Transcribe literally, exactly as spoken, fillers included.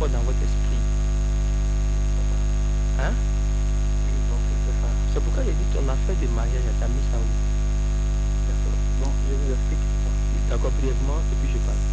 fort dans votre esprit. Hein? C'est pourquoi j'ai dit ton affaire de mariage, tu as mis ça où? D'accord. Bon, je vous explique. D'accord, brièvement, et puis je parle.